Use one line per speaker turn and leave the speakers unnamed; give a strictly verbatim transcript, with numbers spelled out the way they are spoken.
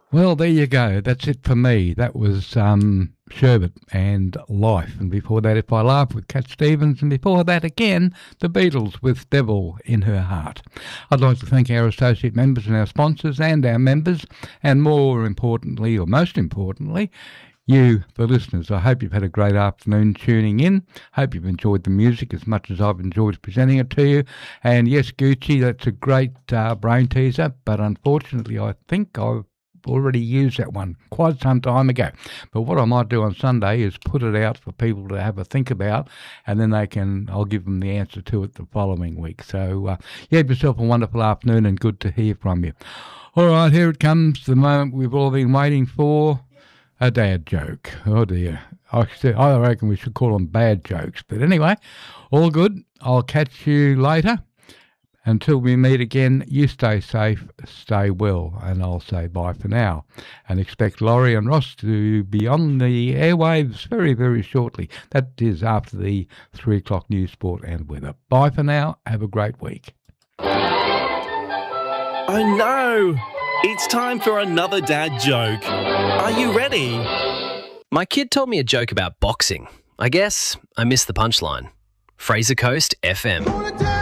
Well, there you go. That's it for me. That was um, Sherbet and Life. And before that, If I Laugh with Cat Stevens. And before that, again, The Beatles with Devil in Her Heart. I'd like to thank our associate members and our sponsors and our members. And more importantly, or most importantly, you, the listeners. I hope you've had a great afternoon tuning in. Hope you've enjoyed the music as much as I've enjoyed presenting it to you. And yes, Gucci, that's a great uh, brain teaser. But unfortunately, I think I've already used that one quite some time ago. But what I might do on Sunday is put it out for people to have a think about, and then they can, I'll give them the answer to it the following week. So uh, you have yourself a wonderful afternoon, and good to hear from you. All right, here it comes, the moment we've all been waiting for, a dad joke. Oh dear. I I reckon we should call them bad jokes. But anyway, all good. I'll catch you later. Until we meet again, you stay safe, stay well, and I'll say bye for now. And expect Laurie and Ross to be on the airwaves very, very shortly. That is after the three o'clock news, sport and weather. Bye for now. Have a great week.
Oh no! It's time for another dad joke. Are you ready?
My kid told me a joke about boxing. I guess I missed the punchline. Fraser Coast F M.